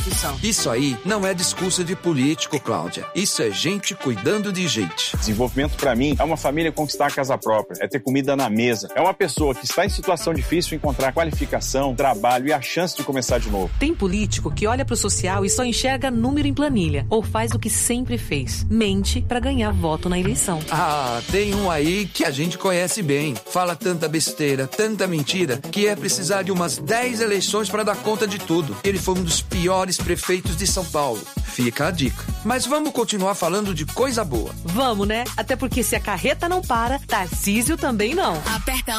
Isso aí não é discurso de político, Cláudia. Isso é gente cuidando de gente. Desenvolvimento pra mim é uma família conquistar a casa própria, é ter comida na mesa. É uma pessoa que está em situação difícil encontrar qualificação, trabalho e a chance de começar de novo. Tem político que olha pro social e só enxerga número em planilha, ou faz o que sempre fez, mente pra ganhar voto na eleição. Ah, tem um aí que a gente conhece bem. Fala tanta besteira, tanta mentira, que é precisar de umas 10 eleições pra dar conta de tudo. Ele foi um dos piores prefeitos de São Paulo. Fica a dica. Mas vamos continuar falando de coisa boa. Vamos, né? Até porque se a carreta não para, Tarcísio também não. Aperta